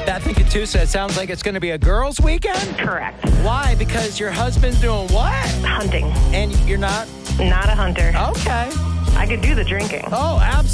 Beth and Katusa, it sounds like it's going to be a girls' weekend? Correct. Why? Because your husband's doing what? Hunting. And you're not? Not a hunter. Okay. I could do the drinking. Oh, absolutely.